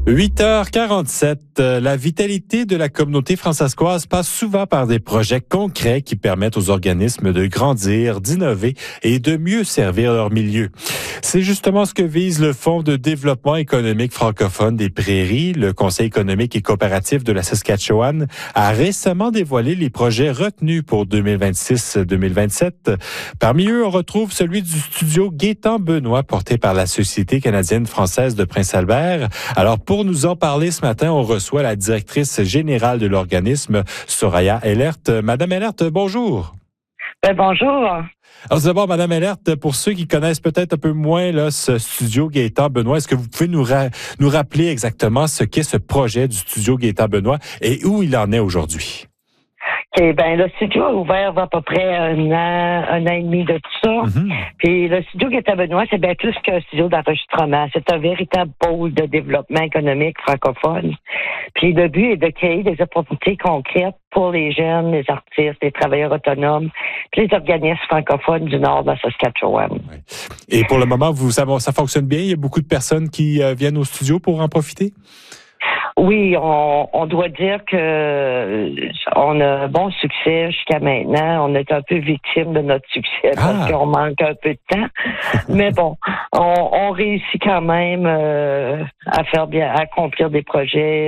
8h47, la vitalité de la communauté françaiscoise passe souvent par des projets concrets qui permettent aux organismes de grandir, d'innover et de mieux servir leur milieu. C'est justement ce que vise le Fonds de développement économique francophone des Prairies. Le Conseil économique et coopératif de la Saskatchewan a récemment dévoilé les projets retenus pour 2026-2027. Parmi eux, on retrouve celui du studio Gaétan-Benoît, porté par la Société canadienne-française de Prince-Albert. Alors, pour nous en parler ce matin, on reçoit la directrice générale de l'organisme, Soraya Ehlert. Madame Ehlert, bonjour. Bonjour. Alors, d'abord, Madame Ehlert, pour ceux qui connaissent peut-être un peu moins là, ce studio Gaétan-Benoît, est-ce que vous pouvez nous rappeler exactement ce qu'est ce projet du studio Gaétan-Benoît et où il en est aujourd'hui? Le studio a ouvert il y a à peu près un an et demi de tout ça. Puis le studio Gaétan-Benoît, c'est bien plus qu'un studio d'enregistrement. C'est un véritable pôle de développement économique francophone. Puis le but est de créer des opportunités concrètes pour les jeunes, les artistes, les travailleurs autonomes, puis les organismes francophones du nord de la Saskatchewan. Oui. Et pour le moment, ça fonctionne bien? Il y a beaucoup de personnes qui viennent au studio pour en profiter? Oui, on doit dire que on a un bon succès jusqu'à maintenant. On est un peu victime de notre succès parce qu'on manque un peu de temps. Mais bon, on réussit quand même à accomplir des projets